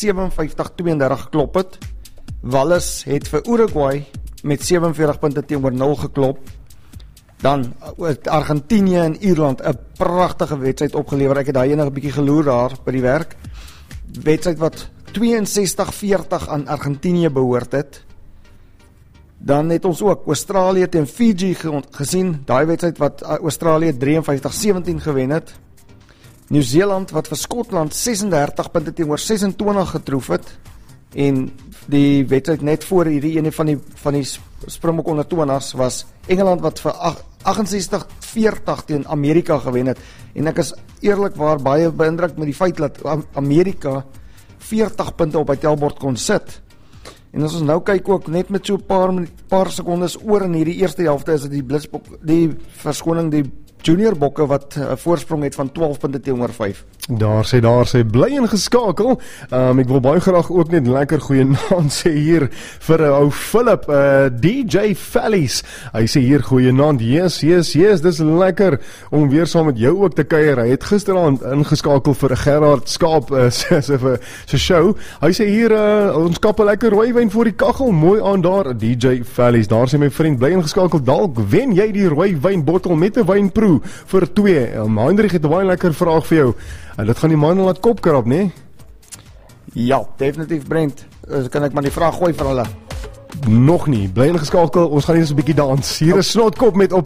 57-32 geklop het. Wallis het vir Uruguay met 47 punte teenoor 0 geklop. Dan Argentinië en Ierland 'n pragtige wedstryd opgelewer. Ek het daai enige bietjie geloer daar by die werk. Wedstryd wat 62-40 aan Argentinië behoort het. Dan het ons ook Australië teen Fiji gesien. Daai wedstryd wat Australië 53-17 gewen het. Nieu-Seeland wat vir Skotland 36 punte teenoor 26 getroof het. En die wedstryd net voor hierdie ene van die Springbok onder 20's was Engeland wat vir 68-40 teen Amerika gewen het. En ek is eerlikwaar baie beïndruk met die feit dat Amerika 40 punte op die tellbord kon sit. En as ons nou kyk ook net met so 'n paar sekondes oor in hierdie eerste helfte is dit die junior bokke wat 'n voorsprong het van 12 punte teenoor 5. Daar sê, bly ingeskakel. Ek wil baie graag ook net lekker goeie naam sê hier vir ou Philip, DJ Fallies. Hy sê hier goeie naam. Yes, dis lekker om weer saam met jou ook te kuier. Hy het gisteraand ingeskakel vir 'n Gerard Skaap se show. Hy sê hier ons kap 'n lekker rooiwyn voor die kaggel. Mooi aan daar, DJ Fallies. Daar sê my vriend, bly ingeskakel. Dalk wen jy die rooiwyn bottel met 'n wynproe vir 2. Hendrik het 'n baie lekker vraag vir jou. En dit gaan die manne laat kopkrap, né? Ja, definitief Brent. Kan ek maar die vraag gooi vir hulle? Nog nie. Bly ingeskakel. Ons gaan eers 'n bietjie dans. Hier is Snotkop met op